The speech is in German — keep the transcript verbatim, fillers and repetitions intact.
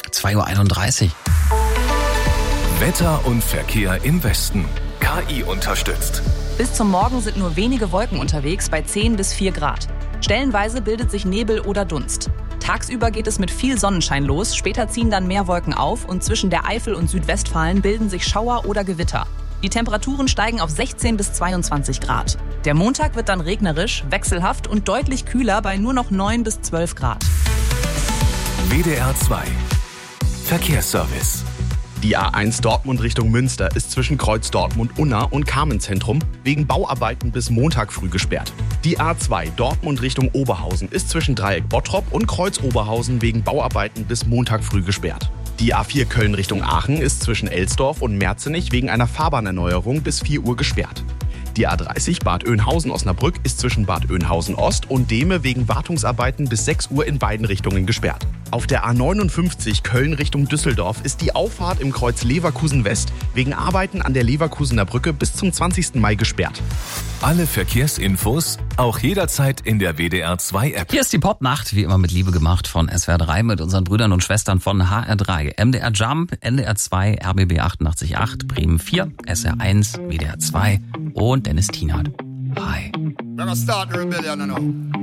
zwei Uhr einunddreißig. Wetter und Verkehr im Westen. K I unterstützt. Bis zum Morgen sind nur wenige Wolken unterwegs bei zehn bis vier Grad. Stellenweise bildet sich Nebel oder Dunst. Tagsüber geht es mit viel Sonnenschein los, später ziehen dann mehr Wolken auf und zwischen der Eifel und Südwestfalen bilden sich Schauer oder Gewitter. Die Temperaturen steigen auf sechzehn bis zweiundzwanzig Grad. Der Montag wird dann regnerisch, wechselhaft und deutlich kühler bei nur noch neun bis zwölf Grad. W D R zwei Verkehrsservice. Die A eins Dortmund Richtung Münster ist zwischen Kreuz Dortmund-Unna und Carmenzentrum wegen Bauarbeiten bis Montag früh gesperrt. Die A zwei Dortmund Richtung Oberhausen ist zwischen Dreieck Bottrop und Kreuz Oberhausen wegen Bauarbeiten bis Montag früh gesperrt. Die A vier Köln Richtung Aachen ist zwischen Elsdorf und Merzenich wegen einer Fahrbahnerneuerung bis vier Uhr gesperrt. Die A dreißig Bad Oeynhausen-Osnabrück ist zwischen Bad Oeynhausen-Ost und Dehme wegen Wartungsarbeiten bis sechs Uhr in beiden Richtungen gesperrt. Auf der A neunundfünfzig Köln Richtung Düsseldorf ist die Auffahrt im Kreuz Leverkusen West wegen Arbeiten an der Leverkusener Brücke bis zum zwanzigsten Mai gesperrt. Alle Verkehrsinfos auch jederzeit in der W D R zwei App. Hier ist die Popnacht, wie immer mit Liebe gemacht von S W R drei mit unseren Brüdern und Schwestern von H R drei. M D R Jump, N D R zwei, R B B achtundachtzig Komma acht, Bremen vier, S R eins, W D R zwei und Dennis Tienert. Hi. We're gonna start the rebellion now.